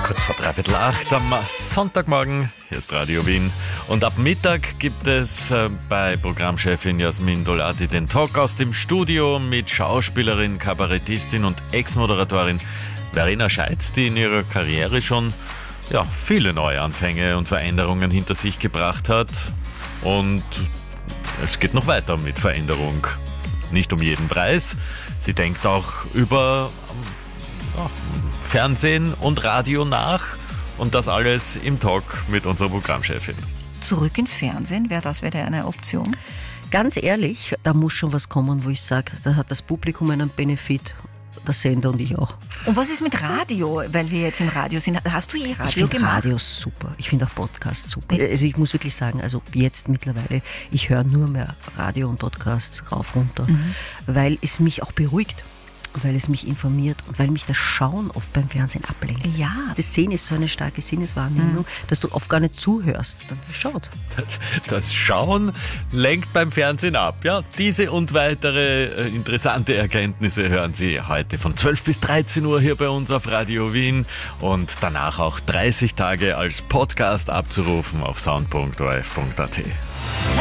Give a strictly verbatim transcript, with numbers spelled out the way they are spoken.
Kurz vor dreiviertel acht am Sonntagmorgen, hier ist Radio Wien. Und ab Mittag gibt es äh, bei Programmchefin Jasmin Dolati den Talk aus dem Studio mit Schauspielerin, Kabarettistin und Ex-Moderatorin Verena Scheitz, die in ihrer Karriere schon ja, viele Neuanfänge und Veränderungen hinter sich gebracht hat. Und es geht noch weiter mit Veränderung. Nicht um jeden Preis. Sie denkt auch über ja, Fernsehen und Radio nach und das alles im Talk mit unserer Programmchefin. Zurück ins Fernsehen, wäre das wäre eine Option? Ganz ehrlich, da muss schon was kommen, wo ich sage, da hat das Publikum einen Benefit, der Sender und ich auch. Und was ist mit Radio, weil wir jetzt im Radio sind? Hast du je Radio ich find gemacht? Radio super. Ich finde auch Podcasts super. Also ich muss wirklich sagen, also jetzt mittlerweile, ich höre nur mehr Radio und Podcasts rauf, runter, mhm. weil es mich auch beruhigt. Weil es mich informiert und weil mich das Schauen oft beim Fernsehen ablenkt. Ja. Das Sehen ist so eine starke Sinneswahrnehmung, mhm. dass du oft gar nicht zuhörst. Dann schaut. Das, das Schauen lenkt beim Fernsehen ab. Ja, diese und weitere äh, interessante Erkenntnisse hören Sie heute von zwölf bis dreizehn Uhr hier bei uns auf Radio Wien und danach auch dreißig Tage als Podcast abzurufen auf sound punkt o r f punkt a t.